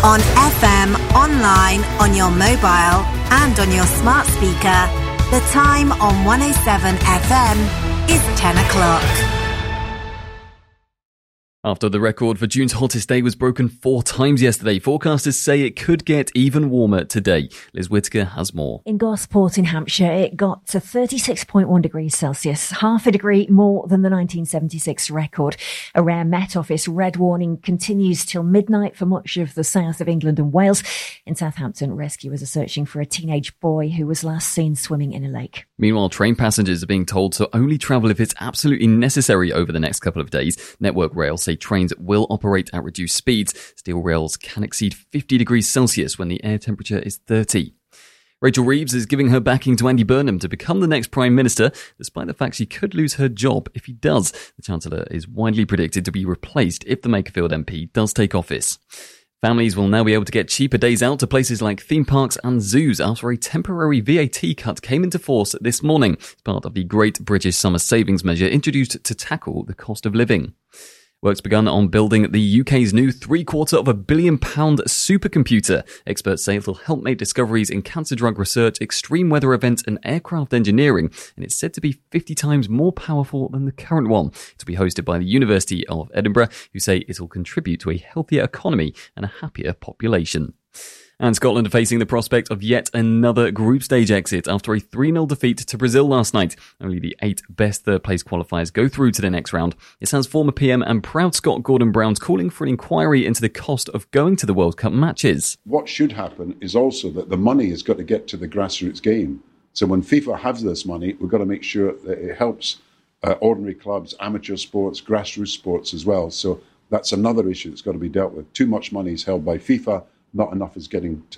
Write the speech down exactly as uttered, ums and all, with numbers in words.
On F M, online, on your mobile and on your smart speaker. The time on one oh seven F M is ten o'clock. After the record for June's hottest day was broken four times yesterday, forecasters say it could get even warmer today. Liz Whittaker has more. In Gosport in Hampshire, it got to thirty-six point one degrees Celsius, half a degree more than the nineteen seventy-six record. A rare Met Office red warning continues till midnight for much of the south of England and Wales. In Southampton, rescuers are searching for a teenage boy who was last seen swimming in a lake. Meanwhile, train passengers are being told to only travel if it's absolutely necessary over the next couple of days. Network Rail say trains will operate at reduced speeds. Steel rails can exceed fifty degrees Celsius when the air temperature is thirty. Rachel Reeves is giving her backing to Andy Burnham to become the next Prime Minister, despite the fact she could lose her job if he does. The Chancellor is widely predicted to be replaced if the Makerfield M P does take office. Families will now be able to get cheaper days out to places like theme parks and zoos after a temporary V A T cut came into force this morning as part of the Great British Summer Savings Measure introduced to tackle the cost of living. Work's begun on building the U K's new three-quarter of a billion pound supercomputer. Experts say it'll help make discoveries in cancer drug research, extreme weather events and aircraft engineering, and it's said to be fifty times more powerful than the current one. It'll be hosted by the University of Edinburgh, who say it'll contribute to a healthier economy and a happier population. And Scotland are facing the prospect of yet another group stage exit after a three nil defeat to Brazil last night. Only the eight best third-place qualifiers go through to the next round. It has former P M and proud Scot Gordon Brown calling for an inquiry into the cost of going to the World Cup matches. What should happen is also that the money has got to get to the grassroots game. So when FIFA has this money, we've got to make sure that it helps uh, ordinary clubs, amateur sports, grassroots sports as well. So that's another issue that's got to be dealt with. Too much money is held by FIFA. Not enough is getting to